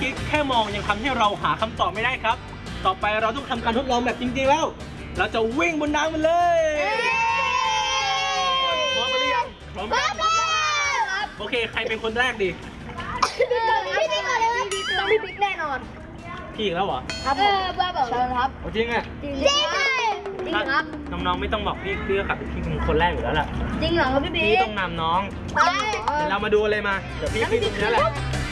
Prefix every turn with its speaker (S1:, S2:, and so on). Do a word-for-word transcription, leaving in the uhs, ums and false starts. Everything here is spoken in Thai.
S1: กี้แค่มองยังทำให้เราหาคำตอบไม่ได้ครับต่อไปเราต้องทำการทดลองแบบจริงๆแล้วเราจะวิ่งบนน้ำมันเลยพร้อมกันหรือยังพร้อมแล้วโอเคใครเป็นคนแรกดี
S2: พี่บิ๊กก่อนเลยพี่บิ๊กก่อนเลยต้องพี่บิ๊กแน่นอน
S1: พี่อีกแล้วเหรอ
S2: ครับเออเบอร์บอกเชิญครับ
S1: จริงอ่ะ
S2: จริงจริงจริงครับ
S1: น้องๆไม่ต้องบอกพี่พี่ก็ขับพี่เป็นคนแรกอยู่แล้วแหละ
S2: จริงเหรอครับพี่บิ๊ก
S1: พี่ต้องนำน้อง
S2: ใช่
S1: เดี๋ยวเรามาดูเลยมาเดี๋ยวพี่พี่ตรงนี้แหละ